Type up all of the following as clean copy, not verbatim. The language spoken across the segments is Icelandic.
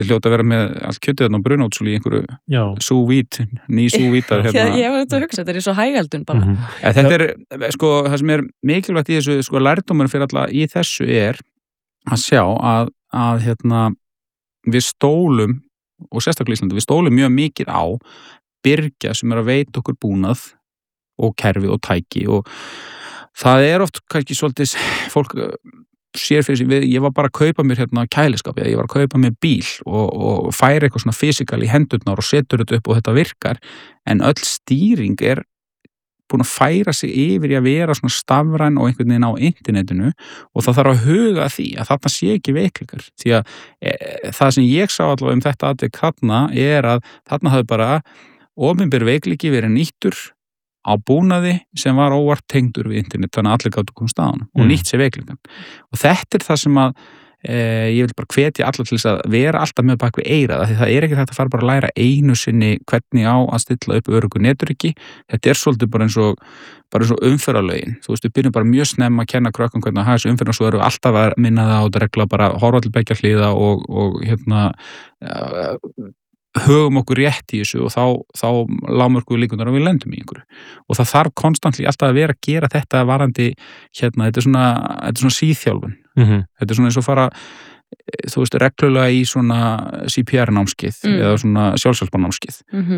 hljóta að vera með allt kjötið þarna á brunótsúli í einhverju sous-vide, ný sous-vidar Ég var þetta að hugsa, þetta er svo hægaldun bara. Þetta sko, það sem er mikilvægt í þessu, sko, lærdómurinn fyrir alla í þessu er að sjá að við stólum, og sérstaklega í Íslandi, við stólum mjög mikið á birgja sem er að veita okkur búnað og kerfi og tæki og það er oft kannski svolítið fólk sér fyrir sig, ég var bara að kaupa mér kæliskap, ég var að kaupa mér bíl og færa eitthvað svona fysikal í hendurnar og setur þetta upp og þetta virkar en öll stýring er búin að færa sig yfir í að vera svona stafræn og einhvern veginn á internetinu og það þarf að huga því að þarna sé ekki veikleikar því að það sem ég sá allavega þetta atvik þarna er að þarna hafði bara opinber veikleiki verið nýttur á búnaði sem var óvart tengdur við internet, þannig að allir gátu komast að hann og nýtt sér veikleikan. Og þetta er það sem að ég vil bara hvetja alla til þess að vera alltaf með bak við eyrað, því það er ekki þetta að fara bara að læra einu sinni hvernig á að stilla upp öruggu neturiki, þetta er svolítið bara eins og umferðarlögin, þú veist, við byrjum bara mjög snemma að kenna krökkum hvernig að hafa þessu umferð og svo erum við alltaf að minna það á þetta regla, bara horfa til beggja hliða og högum okkur rétt í þessu og þá lágmörkum við líkunar og við lendum í einhverju og það þarf konstantli alltaf að vera að gera þetta varandi, þetta er svona síþjálfun, þetta er svona eins og fara, þú veist, reglulega í svona CPR námskeið eða svona sjálfsjálfsbarnámskeið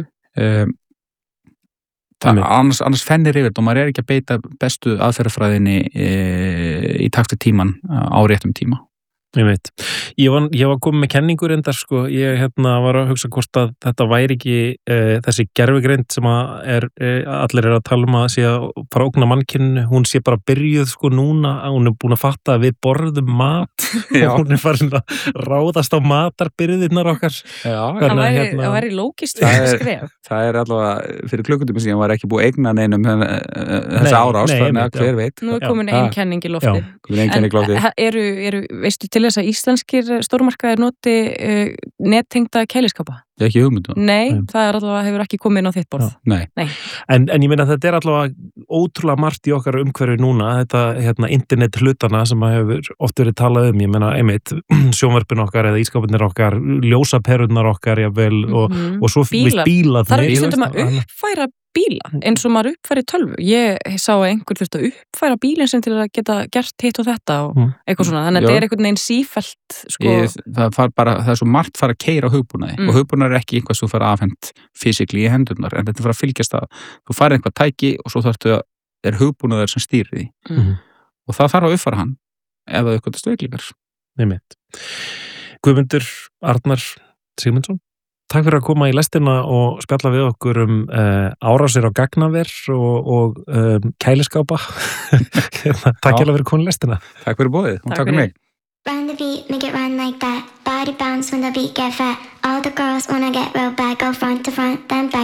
annars fennir yfir og maður er ekki að beita bestu aðferðafræðinni í takt við tíman á réttum tíma. Ég veit. Ég var komið með kenningur endar, sko. Ég var að hugsa hvort að þetta væri ekki þessi gervigreind sem allir að tala um að sé að fara ógna mannkyninu, hún sé bara byrjuð, sko, núna, hún er búin að fatta að við borðum mat og hún er farin að ráðast á matarbyrðirnar okkar. Já, það væri lógist skref. Það er allavega, fyrir klukkutíma síðan var ekki búið eigna neinum þessi árás, þannig að hver veit. Nú er komin ein kenning í loftið. En veistu til þess að íslenskir stórmarkaðir noti nettengda kæliskapa? Ég ekki hugmyndu. Nei, það er allavega hefur ekki komið inn á þitt borð. Nei. En ég meina þetta er allavega ótrúlega margt í okkar umhverfi núna, þetta internet hlutana sem hefur oft verið talað um, ég meina einmitt sjónvörpin okkar eða ískápinir okkar, ljósaperurnar okkar jafnvel og svo bílar. Það er ekki stundum að uppfæra bíla eins og maður uppfæri tölvu. Ég sá að einhver þurfti að uppfæra bílinn sem til að geta gert hitt og þetta og eitthvað svona, þannig að þetta er einhvern veginn sífellt sko. Það er svo margt fara að keyra á hugbúnaði og hugbúnaður er ekki einhvað sem þú fara afhent fysikli í hendurnar, en þetta fara að fylgjast að þú farið einhvað tæki og svo þarftu að er hugbúnaður sem stýrir því og það þarf að uppfæra hann ef það eitthvað veikleikar. Guðmundur Arnar Sigmundsson, takk fyrir að koma í lestina og spjalla við okkur árásir á gagnaver og kæliskápa. Takk fyrir komin í lestina. Takk fyrir boðið og takk fyrir mig. Round the beat, make it run like that. Body bounce when the beat get fat. All the girls wanna get real bad. Go front to front, then back.